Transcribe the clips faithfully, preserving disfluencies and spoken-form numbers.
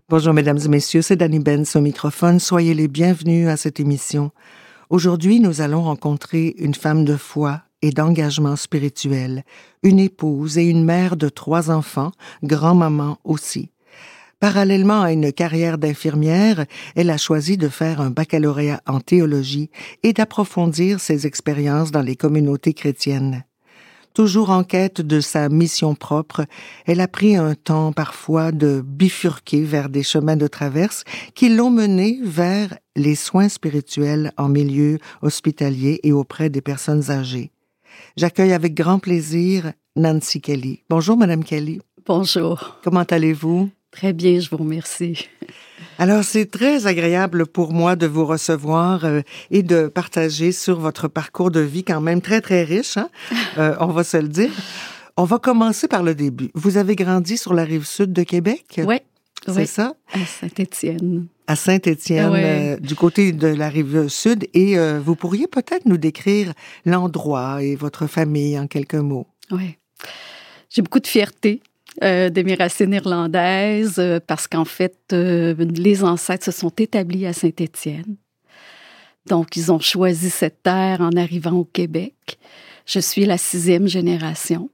Bonjour mesdames et messieurs, c'est Dani Benz au microphone. Soyez les bienvenus à cette émission. Aujourd'hui, nous allons rencontrer une femme de foi et d'engagement spirituel, une épouse et une mère de trois enfants, grand-maman aussi. Parallèlement à une carrière d'infirmière, elle a choisi de faire un baccalauréat en théologie et d'approfondir ses expériences dans les communautés chrétiennes. Toujours en quête de sa mission propre, elle a pris un temps parfois de bifurquer vers des chemins de traverse qui l'ont menée vers les soins spirituels en milieu hospitalier et auprès des personnes âgées. J'accueille avec grand plaisir Nancy Kelly. Bonjour Madame Kelly. Bonjour. Comment allez-vous? Très bien, je vous remercie. Alors, c'est très agréable pour moi de vous recevoir euh, et de partager sur votre parcours de vie quand même très, très riche, hein? euh, on va se le dire. On va commencer par le début. Vous avez grandi sur la rive sud de Québec? Oui. C'est oui, ça? À Saint-Étienne. À Saint-Étienne, Oui. euh, du côté de la rive sud. Et euh, vous pourriez peut-être nous décrire l'endroit et votre famille en quelques mots? Oui. J'ai beaucoup de fierté. Euh, de mes racines irlandaises, euh, parce qu'en fait, euh, les ancêtres se sont établis à Saint-Étienne. Donc, ils ont choisi cette terre en arrivant au Québec. Je suis la sixième génération.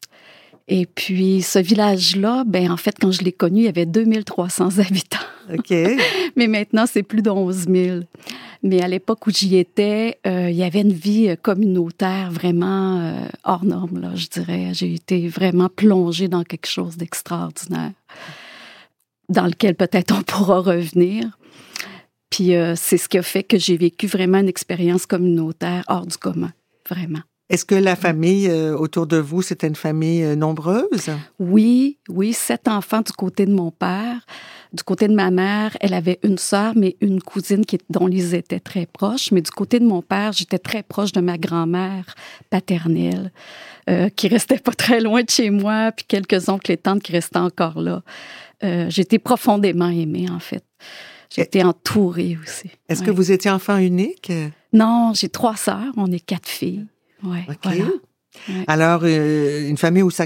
Et puis, ce village-là, ben en fait, quand je l'ai connu, il y avait deux mille trois cents habitants. OK. Mais maintenant, c'est plus de onze mille. Mais à l'époque où j'y étais, euh, il y avait une vie communautaire vraiment euh, hors norme, là, je dirais. J'ai été vraiment plongée dans quelque chose d'extraordinaire, dans lequel peut-être on pourra revenir. Puis euh, c'est ce qui a fait que j'ai vécu vraiment une expérience communautaire hors du commun, vraiment. Est-ce que la famille euh, autour de vous, c'était une famille euh, nombreuse? Oui, oui, sept enfants du côté de mon père. Du côté de ma mère, elle avait une sœur, mais une cousine qui, dont ils étaient très proches. Mais du côté de mon père, j'étais très proche de ma grand-mère paternelle, euh, qui restait pas très loin de chez moi, puis quelques oncles et tantes qui restaient encore là. Euh, j'étais profondément aimée, en fait. J'étais entourée aussi. Est-ce ouais. que vous étiez enfant unique? Non, j'ai trois sœurs, on est quatre filles. Ouais, OK. voilà. Ouais. Alors, euh, une famille où ça